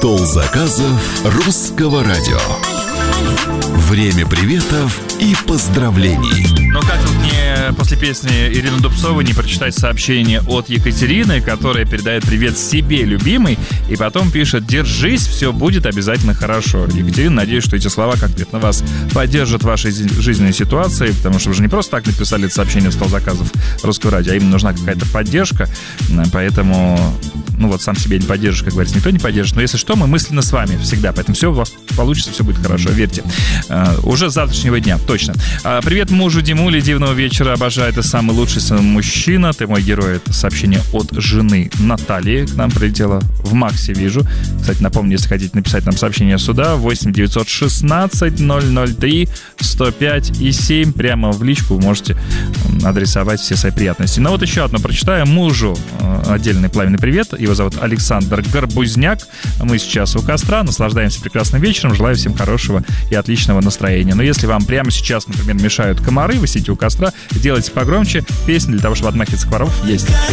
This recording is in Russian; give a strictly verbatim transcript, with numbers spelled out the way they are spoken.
Стол заказов Русского радио. Время приветов и поздравлений. Ну как тут не после песни Ирины Дубцовой не прочитать сообщение от Екатерины, которая передает привет себе, любимой, и потом пишет: держись, все будет обязательно хорошо. Екатерина, надеюсь, что эти слова конкретно вас поддержат в вашей жизненной ситуации, потому что вы же не просто так написали это сообщение в стол заказов Русского радио, а именно нужна какая-то поддержка, поэтому, ну вот сам себя не поддержишь, как говорится, никто не поддержит, но если что, мы мысленно с вами всегда, поэтому все у вас получится, все будет хорошо, верьте. Uh, уже с завтрашнего дня, точно. uh, Привет мужу Димуле, дивного вечера, обожаю, ты самый лучший мужчина, ты мой герой. Это сообщение от жены Натальи, к нам прилетело в Максе, вижу. Кстати, напомню, если хотите написать нам сообщение сюда, восемь девятьсот шестнадцать ноль ноль три сто пять и семь, прямо в личку вы можете адресовать все свои приятности. Ну вот еще одно прочитаю. Мужу uh, отдельный пламенный привет, его зовут Александр Горбузняк. Мы сейчас у костра, наслаждаемся прекрасным вечером, желаю всем хорошего и отличного настроения. Но если вам прямо сейчас, например, мешают комары, вы сидите у костра, делайте погромче, песни для того, чтобы отмахиваться от комаров есть.